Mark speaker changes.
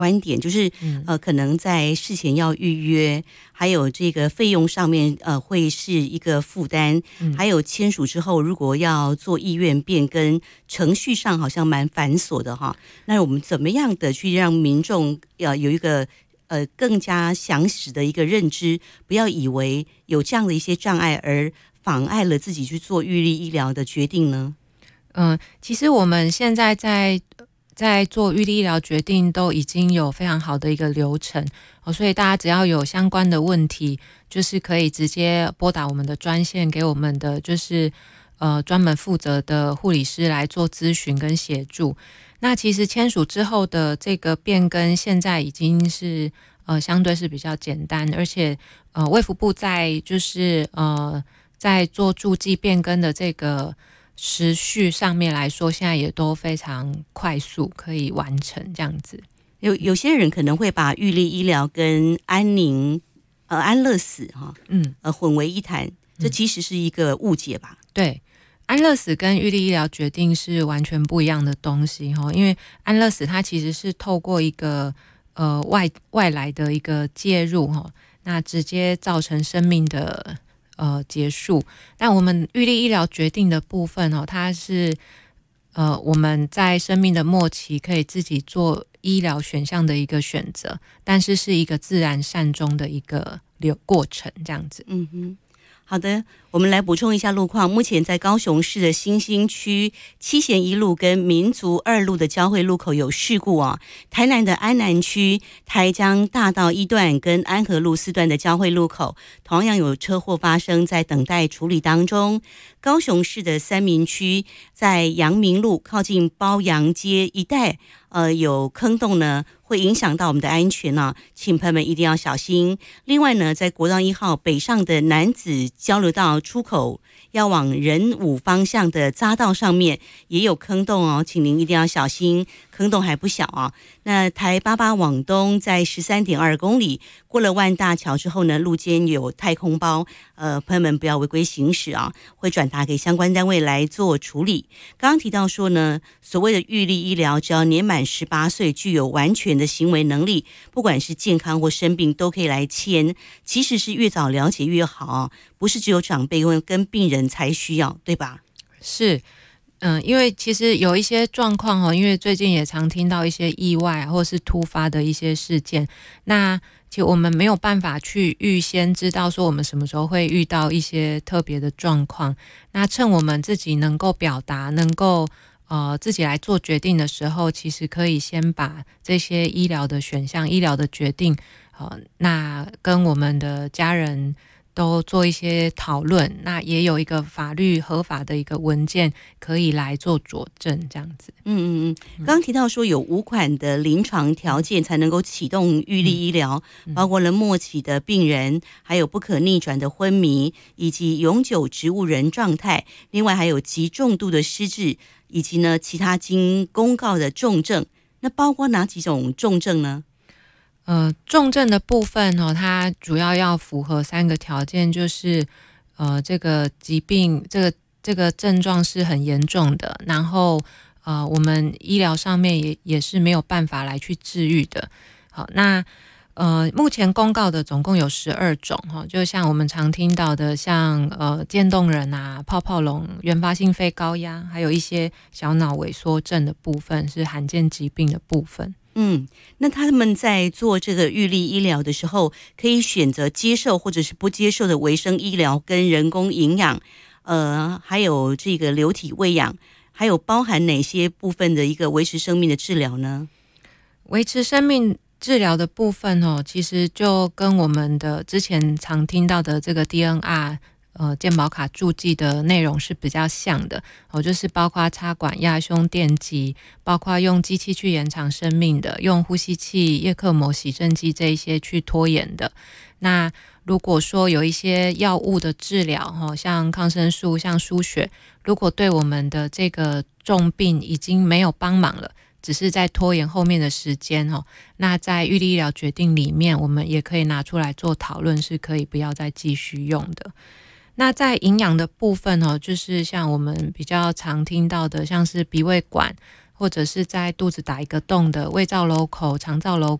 Speaker 1: 观点，就是可能在事前要预约，还有这个费用上面会是一个负担，还有签署之后如果要做意愿变更，程序上好像蛮繁琐的哈。那我们怎么样的去让民众有一个更加详实的一个认知，不要以为有这样的一些障碍而妨碍了自己去做预立医疗的决定呢？
Speaker 2: 其实我们现在在做预立医疗决定都已经有非常好的一个流程，所以大家只要有相关的问题，就是可以直接拨打我们的专线，给我们的就是专门负责的护理师来做咨询跟协助。那其实签署之后的这个变更，现在已经是相对是比较简单，而且卫福部在就是在做注记变更的这个时序上面来说，现在也都非常快速可以完成这样子。
Speaker 1: 有些人可能会把预立医疗跟安乐死混为一谈，这其实是一个误解吧？
Speaker 2: 对，安乐死跟预立医疗决定是完全不一样的东西，因为安乐死它其实是透过一个外来的一个介入，那直接造成生命的结束。但我们预立医疗决定的部分它是我们在生命的末期可以自己做医疗选项的一个选择，但是是一个自然善终的一个过程这样子。
Speaker 1: 好的，我们来补充一下路况。目前在高雄市的新兴区七贤一路跟民族二路的交汇路口有事故台南的安南区台江大道一段跟安和路4段的交汇路口同样有车祸发生，在等待处理当中。高雄市的三民区在阳明路靠近褒阳街一带有坑洞呢，会影响到我们的安全请朋友们一定要小心。另外呢，在国道1号北上的男子交流道出口要往仁武方向的匝道上面也有坑洞请您一定要小心，坑洞还不小那台88往东在13.2公里，过了万大桥之后呢，路肩有太空包，朋友们不要违规行驶会转达给相关单位来做处理。刚刚提到说呢，所谓的预立医疗，只要年满18岁，具有完全的行为能力，不管是健康或生病都可以来签。其实是越早了解越好不是只有长辈跟病人才需要，对吧？
Speaker 2: 是。因为其实有一些状况因为最近也常听到一些意外或是突发的一些事件，那其实我们没有办法去预先知道说我们什么时候会遇到一些特别的状况，那趁我们自己能够表达，能够自己来做决定的时候，其实可以先把这些医疗的选项、医疗的决定那跟我们的家人都做一些讨论，那也有一个法律合法的一个文件可以来做佐证这样子。
Speaker 1: 刚刚提到说有5款的临床条件才能够启动预立医疗，包括了末期的病人，还有不可逆转的昏迷，以及永久植物人状态，另外还有极重度的失智，以及呢其他经公告的重症。那包括哪几种重症呢？
Speaker 2: 重症的部分它主要要符合3个条件，就是这个疾病这个症状是很严重的，然后我们医疗上面也是没有办法来去治愈的。好，那目前公告的总共有12种就像我们常听到的，像渐冻人泡泡龙、原发性肺高压，还有一些小脑萎缩症的部分是罕见疾病的部分。
Speaker 1: 那他们在做这个预立医疗的时候，可以选择接受或者是不接受的维生医疗跟人工营养，还有这个流体喂养，还有包含哪些部分的一个维持生命的治疗呢？
Speaker 2: 维持生命治疗的部分其实就跟我们的之前常听到的这个 DNR健保卡注记的内容是比较像的就是包括插管、压胸、电击，包括用机器去延长生命的，用呼吸器、叶克膜、洗肾机这一些去拖延的。那如果说有一些药物的治疗像抗生素、像输血，如果对我们的这个重病已经没有帮忙了，只是在拖延后面的时间那在预立医疗决定里面，我们也可以拿出来做讨论，是可以不要再继续用的。那在营养的部分就是像我们比较常听到的，像是鼻胃管或者是在肚子打一个洞的胃造瘘口、肠造瘘